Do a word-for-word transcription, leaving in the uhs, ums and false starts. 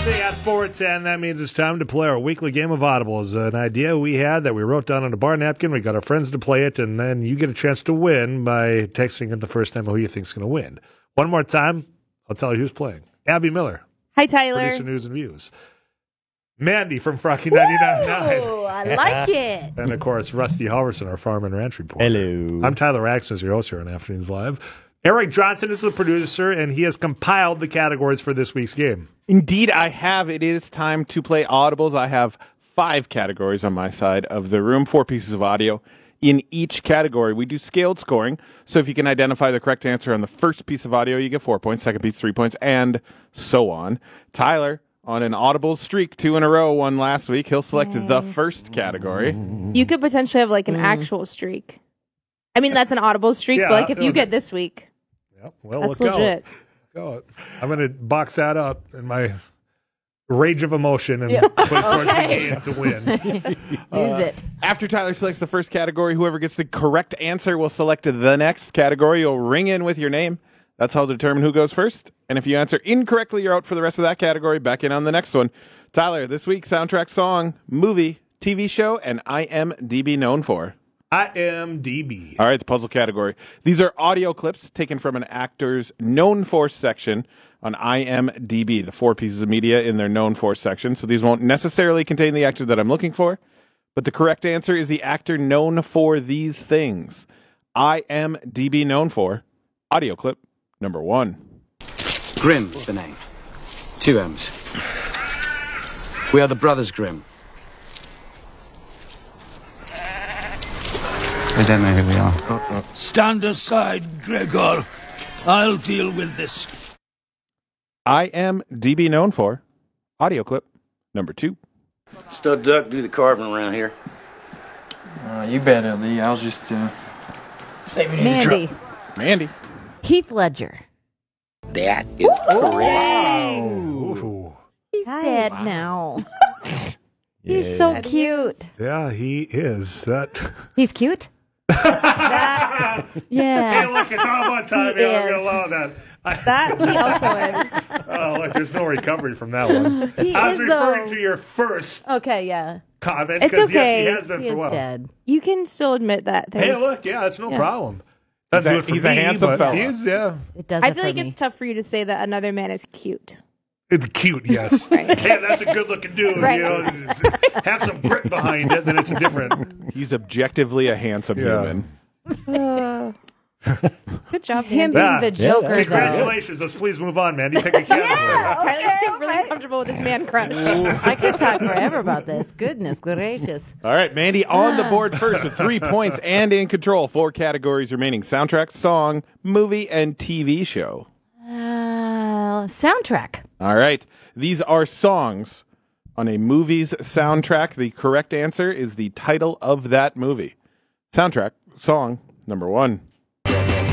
Thursday at four ten. That means it's time to play our weekly game of Audibles. An idea we had that we wrote down on a bar napkin. We got our friends to play it, and then you get a chance to win by texting in the first name of who you think's going to win. One more time, I'll tell you who's playing. Abby Miller. Hi, Tyler. Producer News and Views. Mandy from Froggy ninety-nine point nine. Oh, I like it. And, of course, Rusty Halverson, our farm and ranch reporter. Hello. I'm Tyler Axton, your host here on Afternoons Live. Eric Johnson is the producer, and he has compiled the categories for this week's game. Indeed, I have. It is time to play Audibles. I have five categories on my side of the room, four pieces of audio. In each category, we do scaled scoring. So if you can identify the correct answer on the first piece of audio, you get four points, second piece, three points, and so on. Tyler, on an Audible streak, two in a row, one last week. He'll select Yay. the first category. You could potentially have like an mm. actual streak. I mean, that's an Audible streak, yeah, but like if you get this week, yep. well, that's look legit. Out. I'm going to box that up in my rage of emotion and yep. put it towards okay. the game to win. uh, it. After Tyler selects the first category, whoever gets the correct answer will select the next category. You'll ring in with your name. That's how to determine who goes first. And if you answer incorrectly, you're out for the rest of that category. Back in on the next one. Tyler, this week, soundtrack, song, movie, T V show, and I M D B known for. I M D B. All right, the puzzle category. These are audio clips taken from an actor's known for section on I M D B, the four pieces of media in their known for section. So these won't necessarily contain the actor that I'm looking for, but the correct answer is the actor known for these things. I M D B known for. Audio clip number one. Grimm's the name. Two M's. We are the Brothers Grimm. I don't know who we are. Uh-uh. Stand aside, Gregor. I'll deal with this. I M D B known for. Audio clip number two. Stud Duck do the carving around here. Uh, you better, Lee. I'll just uh... say we need Mandy. a truck. Mandy. Heath Ledger. That is correct. Wow. He's Hi. dead Wow. now. Yeah. He's so cute. Yeah, he is. That. He's cute? That, yeah. Hey, look, it's all about time. He Yeah, I'm is. going to allow that. I, that he also is. Oh, look, there's no recovery from that one. He I was is, referring though. to your first Okay, yeah. comment, It's because okay. yes, he has been he for a is while. dead. You can still admit that. Hey, There's, look, yeah, that's no Yeah. problem. Doesn't He's a- do it for he's me, a handsome but fella. he is, yeah. It does I it feel for like me. it's tough for you to say that another man is cute. It's cute, yes. Right. Hey, that's a good-looking dude. Right. You know, it's- it's- have some grit behind it, then it's different. He's objectively a handsome Yeah. human. Uh, good job, Him Mandy. Ah, being the Joker, though. Congratulations. Let's please move on, Mandy. Pick a category. Yeah, Tyler's Okay, getting really okay. comfortable with his man crush. I could talk forever about this. Goodness gracious. All right, Mandy on the board first with three points and in control. Four categories remaining. Soundtrack, song, movie, and T V show. Uh, soundtrack. All right. These are songs on a movie's soundtrack. The correct answer is the title of that movie. Soundtrack, song, number one.